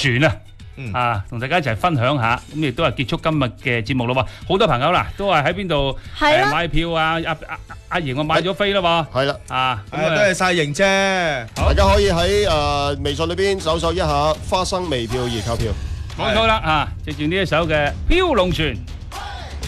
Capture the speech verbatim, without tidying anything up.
船啊！啊，同大家一齊分享下，咁亦都係結束今日嘅節目咯喎！好多朋友啦，都係喺邊度誒買票啊？阿阿阿瑩我買咗飛啦喎， 係啦， 啊， 多謝晒瑩姐， 大家可以喺誒微信裏邊搜索一下花生微票而購票。 冇錯啦，啊，藉住呢一首嘅《飄龍船》。